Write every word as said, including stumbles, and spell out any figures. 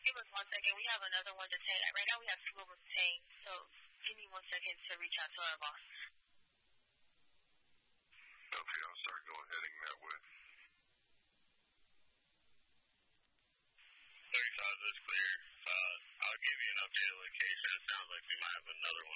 give us one second. We have another one to take. Right now we have two of them to take. So give me one second to reach out to our boss. Okay, I'll start going heading that way. thirty-five, that's clear. Uh, I'll give you an updated location. It sounds like we might have another one